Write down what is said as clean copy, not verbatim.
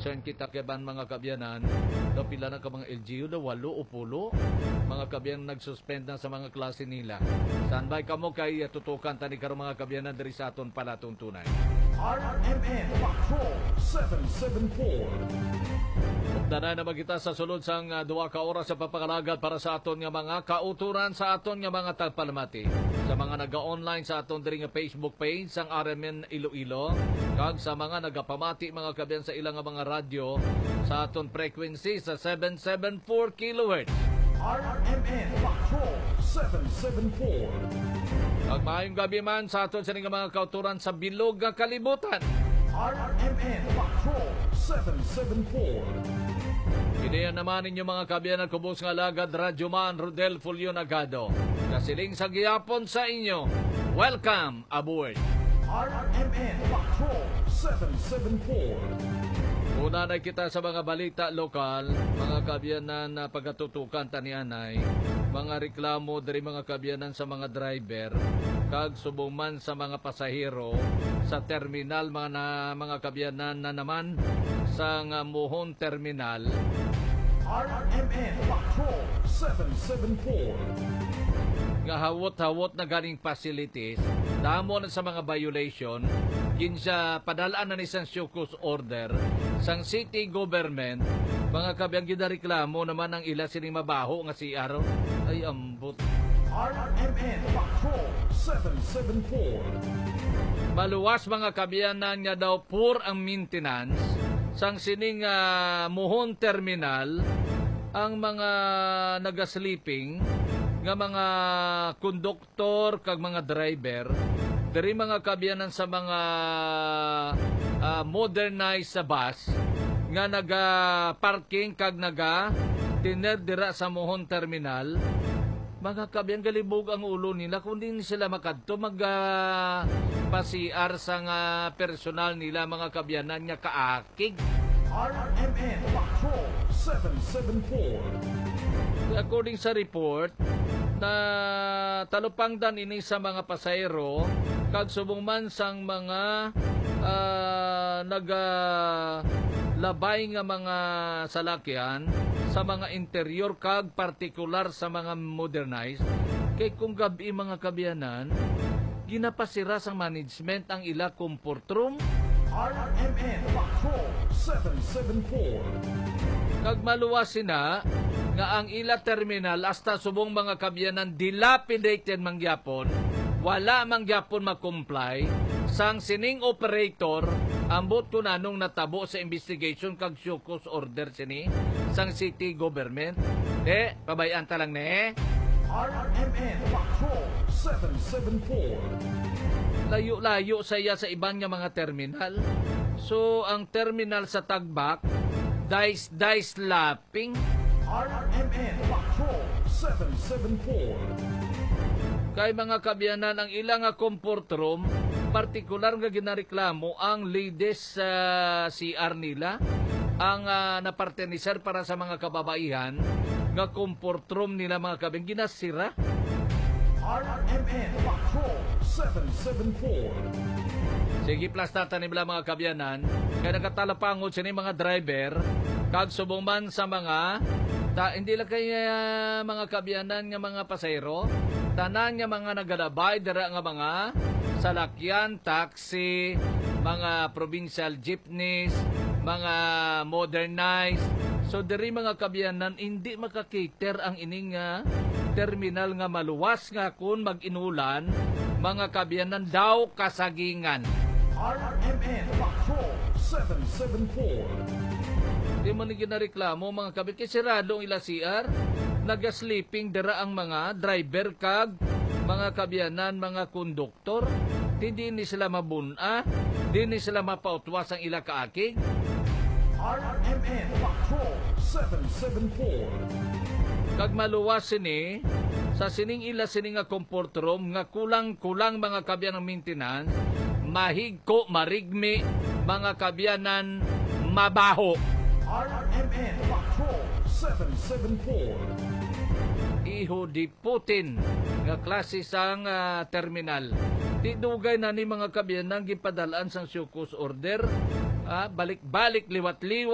concern kita kaban mga kabyanan, daw pila na ka mga LGU daw 8 o 10 mga kabyanan nagsuspend na sa mga klase nila. Saan ba kamo kay tutukan tani karong mga kabyanan diri sa aton palatuntunan. RMN Patrol 774. Updanan naman kita sa sulod sang 2 ka oras sa papakalagad para sa aton nga mga kauturan sa aton nga mga tagpalamati. Sa mga naga-online sa aton diri nga Facebook page sang RMN Iloilo, kag sa mga nagapamati mga kabyan sa ilang mga radyo sa aton frequency sa 774 kHz. RMN Patrol 774. Kag maayong gabi man sa aton sa mga kauturan sa bilog nga kalibutan. RMN Patrol 774. Ideya naman ninyo mga kabyanan kubos nga lagad Radyo Man Rodel Fulio Nagado. Kasiling sa giyapon sa inyo. Welcome aboard. RMN Patrol 774. Una na kita sa mga balita lokal, mga kabyanan na pagatutukan tanianay, mga reklamo dari mga kabyanan sa mga driver, kag subong man sa mga pasahero sa terminal mga kabyanan na naman sa Muhon Terminal. RMN Patrol 774. Nga hawot-hawot na ganing facilities, damo na sa mga violation, kinsa padalaan na ni sang Syukus order sang city government, mga kabiyang gidareklamo naman ang ila sining mabaho nga si Aaron. Ay ambot. RMN Patrol 774. Maluwas mga kabiyanan nga daw poor ang maintenance sang sining Muhon Terminal, ang mga nagasleeping nga mga konduktor kag mga driver diri mga kabiyanan sa mga modernized sa bus nga naga-parking kag naga-tiner dira sa Muhon Terminal. Mga kabyan galibog ang ulo nila kung di sila makadto mag-CR sa personal nila mga kabyanan nga kaakig. RMN Patrol 774. According sa report, na talupangdan ini sa mga pasahero kag subong man sang mga nagalabay nga mga salakyan sa mga interior kag partikular sa mga modernized. Kay kung gabi mga kabyanan, ginapasira sang management ang ila comfort room. RMN Patrol 774. Kag maluwas sina nga ang ila terminal hasta subong mga kabyanan dilapidated mangyapon, wala mangyapon mag-comply sang sining operator ambot ko nanong natabo sa investigation kag Syukus order sini sang city government. Pabayaan ta lang RMN Patrol 774. Layo-layo saya sa ibang nga mga terminal. So ang terminal sa Tagbak, dice lapping. RMN Patrol 774. Kay mga kabyanan ang ilang comfort room, partikular nga ginareklamo ang ladies sa CR nila, ang napartenisar para sa mga kababaihan nga comfort room nila mga kabyanan ginasira. RMN Patrol 774. Sige plastata nila mga kabyanan, kaya nagatalapangod sini mga driver kag subong man sa mga hindi lang kaya mga kabyanan nga mga pasahero, tanan nga mga nagalabay dira nga mga salakyan, taxi, mga provincial jeepneys, mga modernized. So diri mga kabyanan hindi makakater ang ining terminal nga maluwas nga kun mag-inulan, mga kabyanan daw kasagingan. RMN Patrol 774. Di man ginareklamo mga kabit kay sirado ang ila CR, naga-sleeping dira ang mga driver kag mga kabyanan, mga konduktor. Hindi ni sila mabuna, di ni sila mapautwas ang ila kaakig. RMN Patrol 774. Kag maluwas sini sa sining ila sining nga comfort room nga kulang-kulang mga kabyanan ng maintenance, mahigko, marigmi, mga kabyanan mabaho. RMN Patrol 774. Iho di Putin nga klase sang terminal. Di dugay na ni mga kabyanan gipadalaan sang Syukus order. Balik-balik liwat-liwat